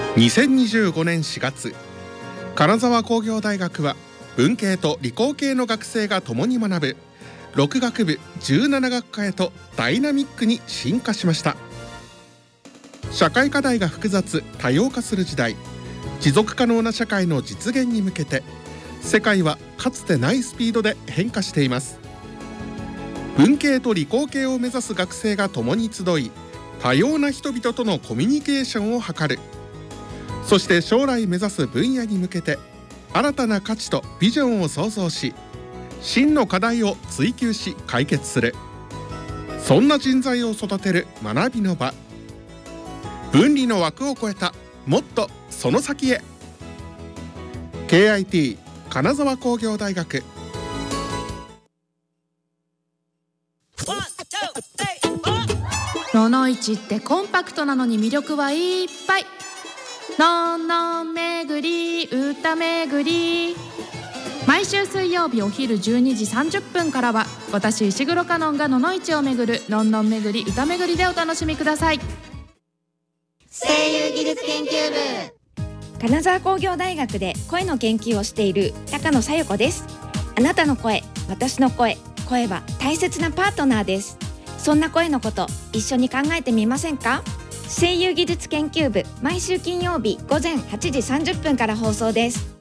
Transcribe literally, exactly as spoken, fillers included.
にせんにじゅうごねんしがつ、金沢工業大学は文系と理工系の学生が共に学ぶろく学部じゅうなな学科へとダイナミックに進化しました。社会課題が複雑多様化する時代、持続可能な社会の実現に向けて世界はかつてないスピードで変化しています。文系と理工系を目指す学生が共に集い、多様な人々とのコミュニケーションを図る。そして将来目指す分野に向けて新たな価値とビジョンを創造し、真の課題を追求し解決する。そんな人材を育てる学びの場。分離の枠を超えたもっとその先へ。 ケーアイティー 金沢工業大学。 ののいちってコンパクトなのに魅力はいっぱい。のんのんめぐり歌めぐり。毎週水曜日お昼じゅうにじさんじゅっぷんからは、私石黒香音がののいちをめぐるのんのんめぐり歌めぐりでお楽しみください。 声優技術研究部。金沢工業大学で声の研究をしている高野紗友子です。あなたの声、私の声、声は大切なパートナーです。そんな声のこと、一緒に考えてみませんか？声優技術研究部、毎週金曜日午前はちじさんじゅっぷんから放送です。